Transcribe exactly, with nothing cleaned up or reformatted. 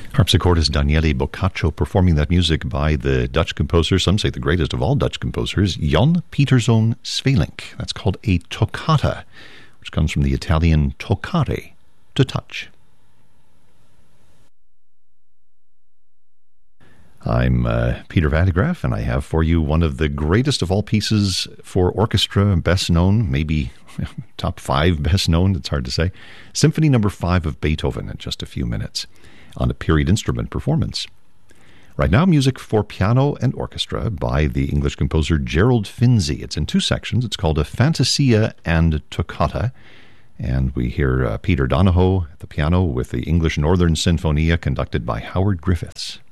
Harpsichordist Daniele Boccaccio performing that music by the Dutch composer, some say the greatest of all Dutch composers, Jan Pieterszoon Sweelinck. That's called a toccata, which comes from the Italian toccare, to touch. I'm uh, Peter Van de Graaff, and I have for you one of the greatest of all pieces for orchestra, best known, maybe top five best known, it's hard to say, Symphony Number five of Beethoven in just a few minutes on a period instrument performance. Right now, music for piano and orchestra by the English composer Gerald Finzi. It's in two sections. It's called a Fantasia and Toccata. And we hear uh, Peter Donahoe at the piano with the English Northern Sinfonia conducted by Howard Griffiths.